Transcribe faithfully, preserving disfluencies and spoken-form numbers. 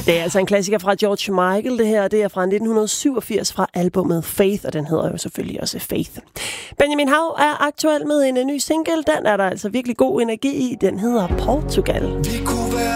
Det er altså en klassiker fra George Michael, det her. Det er fra nitten syvogfirs fra albumet Faith, og den hedder jo selvfølgelig også Faith. Benjamin Hav er aktuel med en ny single. Den er der altså virkelig god energi i. Den hedder Portugal.